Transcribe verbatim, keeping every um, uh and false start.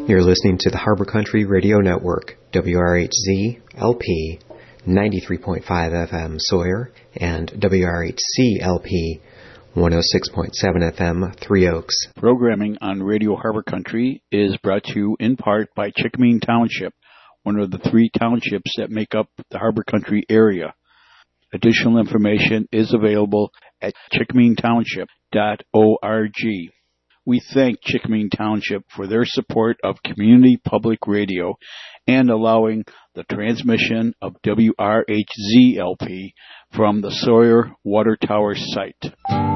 You're listening to the Harbor Country Radio Network, W R H Z L P ninety-three point five F M Sawyer and W R H C L P one oh six point seven F M Three Oaks. Programming on Radio Harbor Country is brought to you in part by Chickamine Township, one of the three townships that make up the Harbor Country area. Additional information is available at chickamine township dot org. We thank Chickamine Township for their support of community public radio and allowing the transmission of W R H Z L P from the Sawyer Water Tower site.